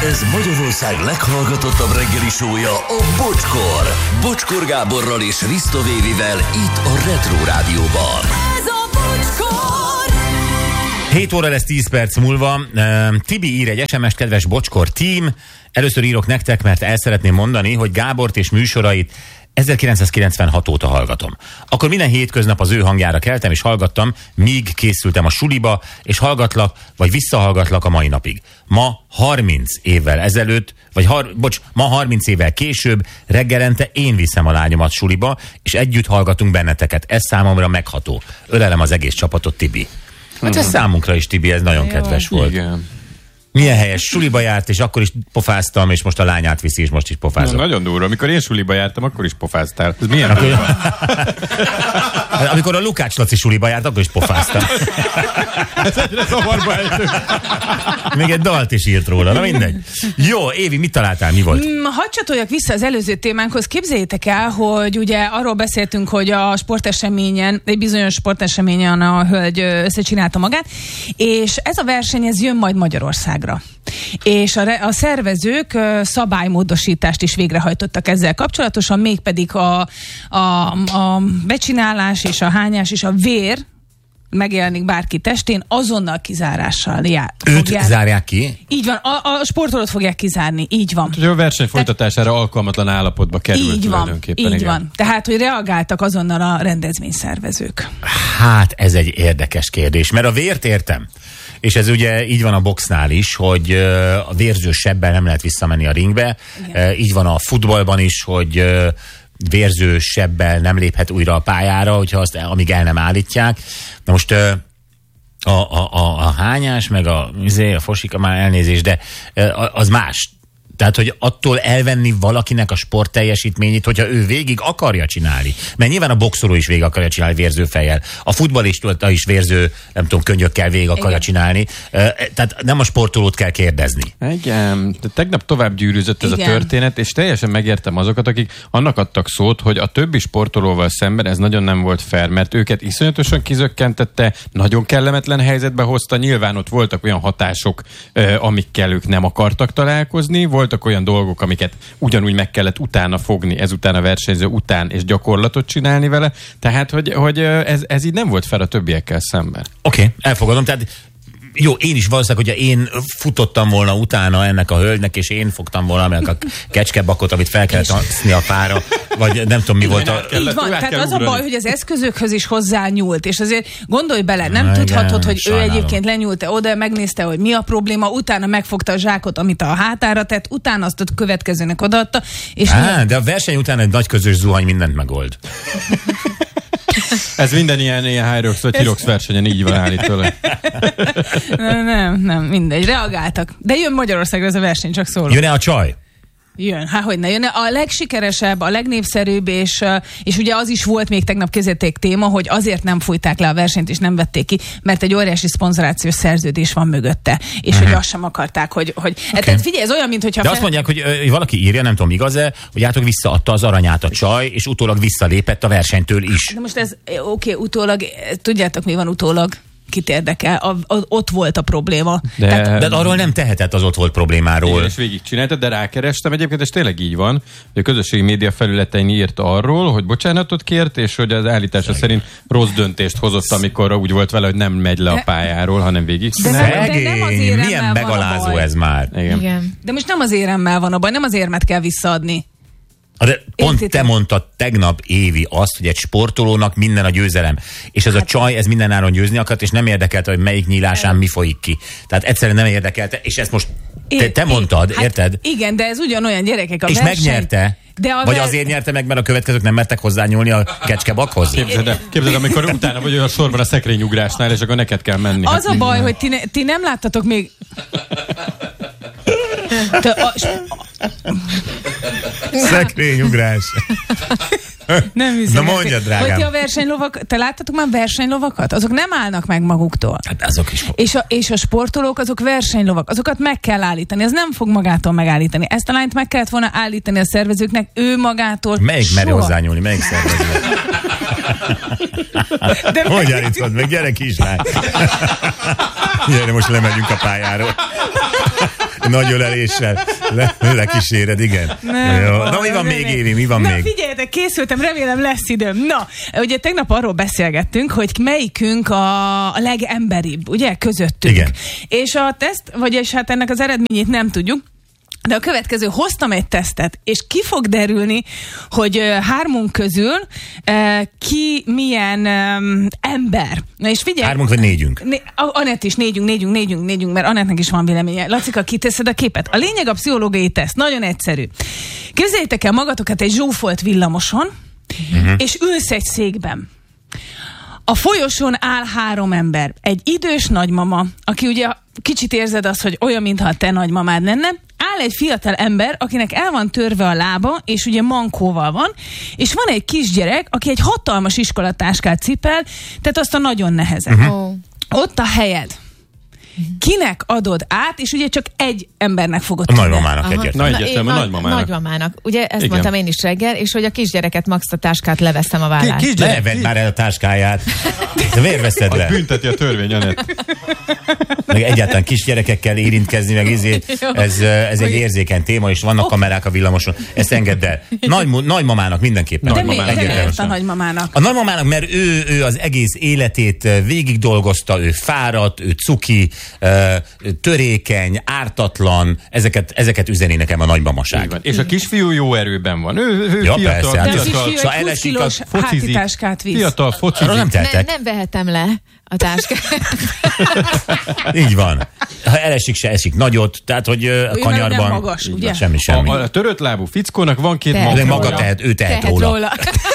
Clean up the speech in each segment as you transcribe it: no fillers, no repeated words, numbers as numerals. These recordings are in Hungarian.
Ez Magyarország leghallgatottabb reggeli show-ja, a Bocskor. Bocskor Gáborral és Risto Vévivel itt a Retro Rádióban. Ez a Bocskor! 7 óra lesz 10 perc múlva. Tibi ír egy SMS-t, kedves Bocskor team. Először írok nektek, mert el szeretném mondani, hogy Gábort és műsorait 1996 óta hallgatom. Akkor minden hétköznap az ő hangjára keltem és hallgattam, míg készültem a suliba, és hallgatlak, vagy visszahallgatlak a mai napig. Ma 30 évvel ezelőtt, ma 30 évvel később reggelente én viszem a lányomat suliba, és együtt hallgatunk benneteket. Ez számomra megható. Ölelem az egész csapatot, Tibi. Hát ez számunkra is, Tibi, ez nagyon kedves volt. Igen. Milyen helyes, suliba járt, és akkor is pofáztam, és most a lányát viszi, és most is pofázom. Nagyon durva. Amikor én suliba jártam, akkor is pofáztál. Ez milyen? Amikor a Lukács Laci suliba járt, akkor is pofáztam. Ez egyre zavarba ejtő. Még egy dalt is írt róla, na mindegy. Jó, Évi, mit találtál, mi volt? Hadd csatoljak vissza az előző témánkhoz. Képzeljétek el, hogy ugye arról beszéltünk, hogy a sporteseményen, egy bizonyos sporteseményen a hölgy összecsinálta magát, és ez a verseny, ez jön majd Magyarországra. És a szervezők szabálymódosítást is végrehajtottak ezzel kapcsolatosan, mégpedig a becsinálás és a hányás és a vér megjelenik bárki testén, azonnal kizárással Őt zárják ki? Így van, a sportolót fogják kizárni, így van. Úgyhogy a verseny folytatására alkalmatlan állapotba került tulajdonképpen. Így van. Tehát, hogy reagáltak azonnal a rendezvényszervezők. Hát, ez egy érdekes kérdés, mert a vért értem. És ez ugye így van a boxnál is, hogy a vérző sebbel nem lehet visszamenni a ringbe. Így van a futballban is, hogy vérző sebbel nem léphet újra a pályára, hogyha azt, amíg el nem állítják. Na most a hányás, meg a fosika, már elnézés, de az más. Tehát, hogy attól elvenni valakinek a sport teljesítményét, hogyha ő végig akarja csinálni. Mert nyilván a boxoló is végig akarja csinálni vérzőfejjel. A futballista is vérző, nem tudom, könnyökkel végig akarja csinálni. Tehát nem a sportolót kell kérdezni. Igen, de tegnap tovább gyűrűzött ez a történet, és teljesen megértem azokat, akik annak adtak szót, hogy a többi sportolóval szemben ez nagyon nem volt fair, mert őket iszonyatosan kizökkentette, nagyon kellemetlen helyzetbe hozta, nyilván ott voltak olyan hatások, amikkel ők nem akartak találkozni, voltak olyan dolgok, amiket ugyanúgy meg kellett utána fogni, ezután a versenyző után, és gyakorlatot csinálni vele. Tehát, hogy ez így nem volt fel a többiekkel szemben. Oké, elfogadom. Tehát jó, én is valószínűleg, hogyha én futottam volna utána ennek a hölgynek, és én fogtam volna meg a kecskebakot, amit fel kellett aszni a fára, vagy nem tudom mi volt a... Így van, tehát az a baj, hogy az eszközökhöz is hozzányúlt, és azért gondolj bele, nem tudhatod, hogy sajnálom. ő egyébként lenyúlt-e oda, megnézte, hogy mi a probléma, utána megfogta a zsákot, amit a hátára tett, utána azt a következőnek odaadta, és... de a verseny után egy nagy közös zuhany mindent megold. Ez minden ilyen Hyrox vagy Hyrox versenyen így van állítólag. Nem, mindegy, reagáltak. De jön Magyarországra ez a verseny, csak szólok. Jön-e a csaj? Jön, hogy ne jön. A legsikeresebb, a legnépszerűbb, és ugye az is volt még tegnap közötték téma, hogy azért nem fújták le a versenyt, és nem vették ki, mert egy óriási szponzorációs szerződés van mögötte. És hogy azt sem akarták, hogy... Okay. Tehát figyelj, ez olyan, mintha... De azt mondják, hogy valaki írja, nem tudom, igaz-e, hogy átok visszaadta az aranyát a csaj, és utólag visszalépett a versenytől is. De most ez, utólag, tudjátok, mi van utólag? Kit érdekel, ott volt a probléma. De arról nem tehetett az ott volt problémáról. Igen, és végigcsináltad, de rákerestem egyébként, és tényleg így van, hogy a közösségi média felületein írt arról, hogy bocsánatot kért, és hogy az állítása szerint rossz döntést hozott, amikor úgy volt vele, hogy nem megy le a pályáról, hanem végigcsinálja. De nem az éremmel milyen megalázó van ez már. Igen. De most nem az éremmel van a baj, nem az érmet kell visszaadni. De pont te mondtad tegnap, Évi, azt, hogy egy sportolónak minden a győzelem. És ez a csaj, ez mindenáron győzni akart, és nem érdekelte, hogy melyik nyílásán mi folyik ki. Tehát egyszerűen nem érdekelte, és ezt most te mondtad, érted? Igen, de ez ugyanolyan gyerekek a és verseny. Megnyerte. Vagy azért nyerte meg, mert a következők nem mertek hozzányúlni a kecskebakhoz? Képzeld, amikor utána vagy olyan sorban a szekrényugrásnál, és akkor neked kell menni. Az a baj, hogy ti nem láttatok még... Szekrényugrás. Nem hiszem. Na mondjad, drágám. Hogy ti a versenylovak, te láttatok már versenylovakat? Azok nem állnak meg maguktól. Hát azok is. És a sportolók, azok versenylovak. Azokat meg kell állítani. Ez nem fog magától megállítani. Ezt a lányt meg kellett volna állítani a szervezőknek, ő magától. Melyik merje hozzányúlni? Melyik szervező? Hogy állítod meg? Gyere kislány! Gyere, most lemegyünk a pályáról. Nagy öleléssel lekíséred, igen. Na, mi van még, Évi? Mi van még? Figyeljetek, készültem, remélem lesz időm. Na, ugye tegnap arról beszélgettünk, hogy melyikünk a legemberibb, ugye, közöttünk. Igen. És a teszt, vagyis hát ennek az eredményét nem tudjuk, de a következő, hoztam egy tesztet, és ki fog derülni, hogy hármunk közül ki milyen ember. Na és figyelj. Hármunk vagy négyünk? Anett is, négyünk, mert Anettnek is van véleménye. Lacika, kiteszed a képet. A lényeg a pszichológiai teszt. Nagyon egyszerű. Képzeljétek el magatokat egy zsúfolt villamoson, és ülsz egy székben. A folyosón áll 3 ember. Egy idős nagymama, aki ugye kicsit érzed azt, hogy olyan, mintha a te nagymamád lenne. Áll egy fiatal ember, akinek el van törve a lába, és ugye mankóval van, és van egy kisgyerek, aki egy hatalmas iskolatáskát cipel, tehát azt a nagyon nehezen. Ott a helyed. Kinek adod át, és ugye csak egy embernek fogod tudni. A nagymamának egyértelmű. Nagymamának. Ugye ezt mondtam én is reggel, és hogy a kisgyereket max a táskát leveszem a vállán. Ne vedd már el a táskáját. De miért veszed le? Bünteti a törvény, Anett. Meg egyáltalán kisgyerekekkel érintkezni, meg ez egy érzékeny téma, és vannak kamerák a villamoson. Ezt engedd el. Nagymamának mindenképpen. De miért a nagymamának? A nagymamának, mert ő az egész életét végig dolgozta, ő fáradt, ő cuki, törékeny, ártatlan, ezeket üzeni nekem a nagymamaság. És a kisfiú jó erőben van. Ő ja, fiatal, persze, fiatal, elesik, focizik. Fiatal focizik. Nem vehetem le a táskát. Így van. Ha elesik, se esik nagyot, tehát hogy a kanyarban nem magas, ugye? Semmi. A törött lábú fickónak van 2 maga. Maga ő tehet róla.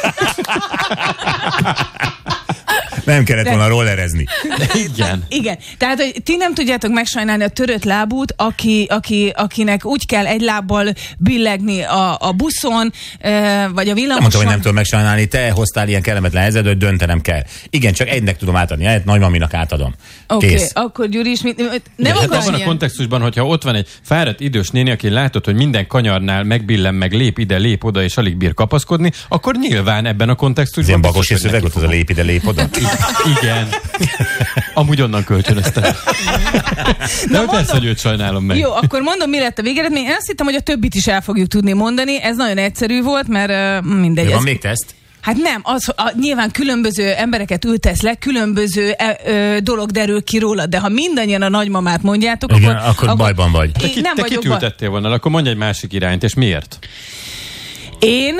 Nem kellett volna rollerezni. Igen. Tehát, hogy ti nem tudjátok megsajnálni a törött lábút, akinek úgy kell egy lábbal billegni a buszon, vagy a villamoson. Nem mondtam, hogy nem tudom megsajnálni, te hoztál ilyen kellemetlen helyzetbe, hogy döntenem kell. Igen, csak egynek tudom átadni, nagymaminak átadom. Oké, akkor Gyuri is nem abban a kontextusban, hogyha ott van egy fáradt idős néni, aki látod, hogy minden kanyarnál megbillen, meg lép ide, lép oda, és alig bír kapaszkodni, akkor nyilván ebben a kontextusban... Ez ilyen Bagosi szöveg ott az a lép ide, lép oda? Igen. Amúgy onnan kölcsönöztem. De persze, hogy őt sajnálom meg. Jó, akkor mondom, mi lett a végeredmény. Én azt hittem, hogy a többit is el fogjuk tudni mondani. Ez nagyon egyszerű volt, mert mindegy. Van még teszt? Hát nem, nyilván különböző embereket ültesz le, különböző dolog derül ki róla, de ha mindannyian a nagymamát mondjátok, igen, akkor bajban vagy. Te kit ültettél volna, akkor mondj egy másik irányt, és miért? Én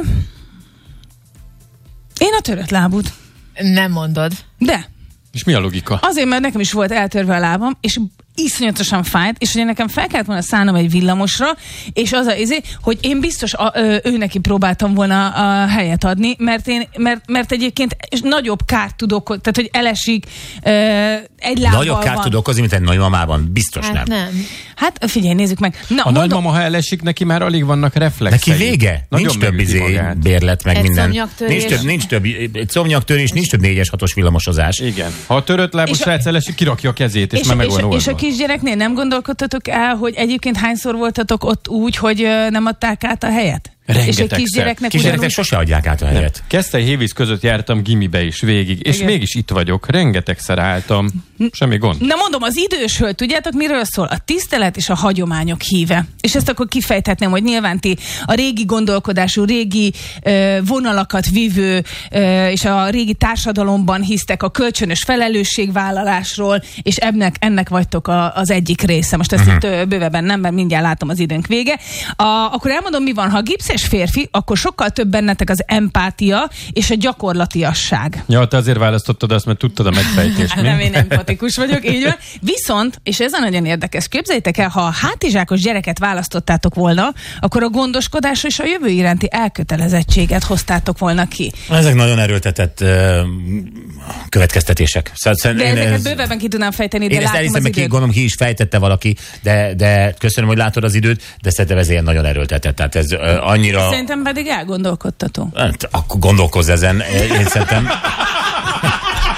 a törött lábút. Nem mondod. De. És mi a logika? Azért, mert nekem is volt eltörve a lábam, és iszonyatosan fájt, és ugye nekem fel kellett volna szállnom egy villamosra, és hogy én biztos ő neki próbáltam volna a helyet adni, mert egyébként nagyobb kárt tudok, tehát hogy elesik egy lábbal nagyobb kárt tud okozni, mint egy nagymamában? Biztos hát nem. Hát figyelj, nézzük meg. Na, a nagymama, ha elesik, neki már alig vannak reflexei. Neki vége? Nincs több bérlet, meg egy minden. Nincs több egy szomnyaktörés, nincs több 4-es, 6-os villamosozás. Igen. Ha a törött lábú srác elesik, kirakja a kezét, és már megvan oldva. És a kisgyereknél nem gondolkodtatok el, hogy egyébként hányszor voltatok ott úgy, hogy nem adták át a helyet? Rengetegszer. És egy kisgyereknek sose adják át a helyet. Keszthely Hévíz között jártam gimibe is végig, és mégis itt vagyok, rengetegszer álltam, semmi gond. Na mondom, az idős hölgy, tudjátok miről szól? A tisztelet és a hagyományok híve. És ezt akkor kifejthetném, hogy nyilván ti a régi gondolkodású, régi vonalakat vívő, és a régi társadalomban hisztek a kölcsönös felelősségvállalásról, és ennek vagytok az egyik része. Most ezt itt bővebben nem, mert mindjárt látom az időnk vége. Akkor elmondom, mi van, ha gipszes férfi, akkor sokkal több bennetek az empátia és a gyakorlatiasság. Ja, te azért választottad azt, mert tudtad a megfejtést. Nem, én empatikus vagyok, így van. Viszont, és ez a nagyon érdekes, képzeljétek el, ha a hátizsákos gyereket választottátok volna, akkor a gondoskodásra és a jövő iránti elkötelezettséget hoztátok volna ki. Ezek nagyon erőltetett következtetések. De ezeket bővebben ki tudnám fejteni, de látom az időt. Gondolom, ki is fejtette valaki, de köszönöm, hogy látod az időt, de szerintem ez ilyen nagyon erőltetett. Tehát ez annyira... Szerintem pedig elgondolkodtató. Hát, akkor gondolkozz ezen. Én szerintem...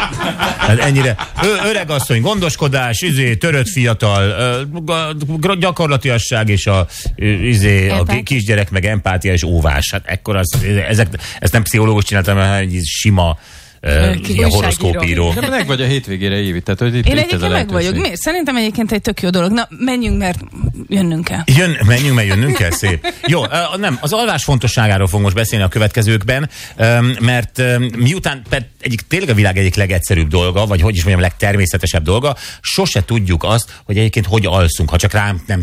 Hát ennyire. Öregasszony, gondoskodás, törött fiatal, gyakorlatiasság és a kisgyerek meg empátia és óvás. Hát ekkor ezt nem pszichológus csináltam, hanem egy sima ilyen horoszkópíró. De meg vagy a hétvégére, Évi, tehát hogy itt én egyébként meg vagyok. Szerintem egyébként egy tök jó dolog. Na, menjünk, mert jönnünk kell. Menjünk, mert jönnünk kell, szép. Jó, nem, az alvás fontosságáról fogunk most beszélni a következőkben, mert miután egyik tényleg a világ egyik legegyszerűbb dolga, vagy hogy is mondjam, legtermészetesebb dolga, sose tudjuk azt, hogy egyébként hogy alszunk, ha csak rám nem